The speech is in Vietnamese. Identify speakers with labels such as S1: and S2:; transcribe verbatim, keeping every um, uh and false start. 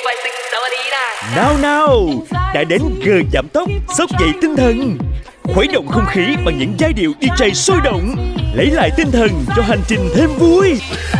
S1: Nào nào, đã đến giờ giảm tốc, xốc dậy tinh thần. Khuấy động không khí bằng những giai điệu đi giây sôi động, lấy lại tinh thần cho hành trình thêm vui.